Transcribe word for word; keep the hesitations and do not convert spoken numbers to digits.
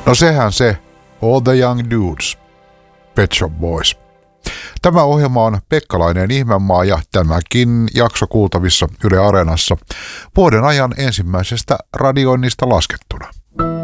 No sehän se, All the Young Dudes, Pet Shop Boys. Tämä ohjelma on Pekkalainen ihmemaa ja tämäkin jakso kuultavissa Yle Areenassa vuoden ajan ensimmäisestä radioinnista laskettuna.